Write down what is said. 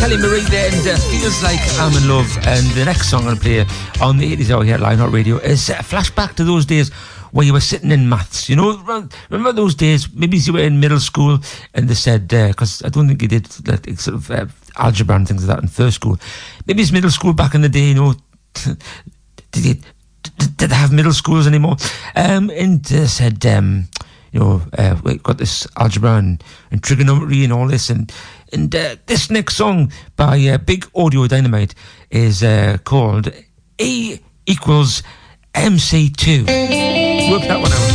Kelly Marie there, and Feels Like I'm in Love. And the next song I'll play on the 80s hour here at Lionheart Radio is a flashback to those days where you were sitting in maths. You know, remember those days? Maybe you were in middle school and they said, because I don't think you did that sort of algebra and things like that in first school. Maybe it's middle school back in the day, you know. Did they have middle schools anymore? And they said, you know, we got this algebra and trigonometry and all this, and this next song by Big Audio Dynamite is called A equals MC2. Work that one out.